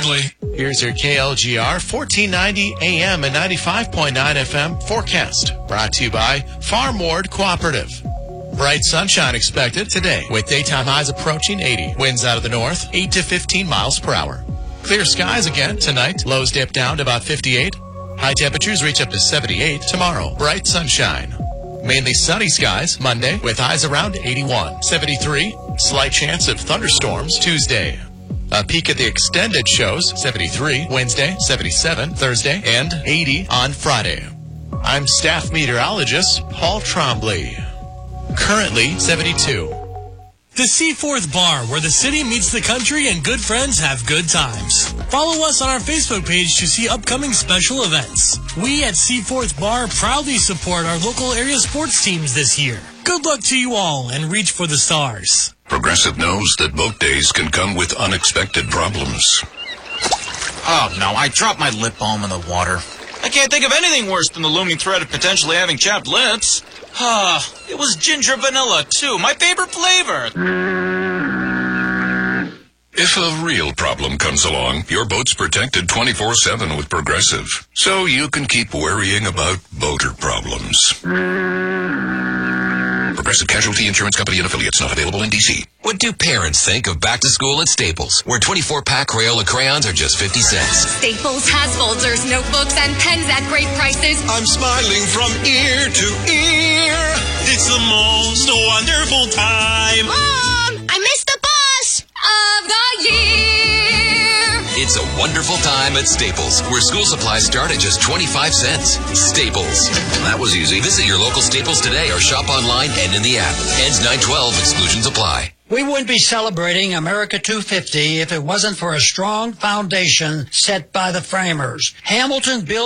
Hardly. Here's your KLGR 1490 AM and 95.9 FM forecast. Brought to you by Farm Ward Cooperative. Bright sunshine expected today with daytime highs approaching 80. Winds out of the north, 8 to 15 miles per hour. Clear skies again tonight. Lows dip down to about 58. High temperatures reach up to 78 tomorrow. Bright sunshine. Mainly sunny skies Monday with highs around 81. 73. Slight chance of thunderstorms Tuesday. A peek at the extended shows, 73 Wednesday, 77 Thursday, and 80 on Friday. I'm staff meteorologist Paul Trombley. Currently 72. The Seaforth Bar, where the city meets the country and good friends have good times. Follow us on our Facebook page to see upcoming special events. We at Seaforth Bar proudly support our local area sports teams this year. Good luck to you all and reach for the stars. Progressive knows that boat days can come with unexpected problems. Oh, no, I dropped my lip balm in the water. I can't think of anything worse than the looming threat of potentially having chapped lips. It was ginger vanilla, too. My favorite flavor. If a real problem comes along, your boat's protected 24/7 with Progressive. So you can keep worrying about boater problems. Progressive Casualty Insurance Company and affiliates, not available in D.C. What do parents think of back to school at Staples, where 24-pack Crayola crayons are just 50 cents? Staples has folders, notebooks, and pens at great prices. I'm smiling from ear to ear. It's the most wonderful time. Mom, I missed the bus of the year. It's a wonderful time at Staples, where school supplies start at just 25 cents. Staples. That was easy. Visit your local Staples today or shop online and in the app. Ends 9/12. Exclusions apply. We wouldn't be celebrating America 250 if it wasn't for a strong foundation set by the framers. Hamilton built